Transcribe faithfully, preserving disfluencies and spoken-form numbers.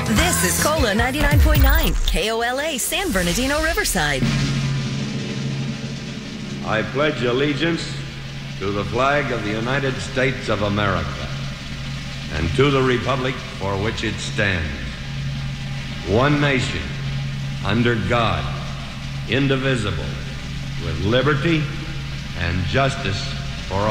This is Cola ninety-nine point nine, K O L A, San Bernardino, Riverside. I pledge allegiance to the flag of the United States of America and to the republic for which it stands, one nation, under God, indivisible, with liberty and justice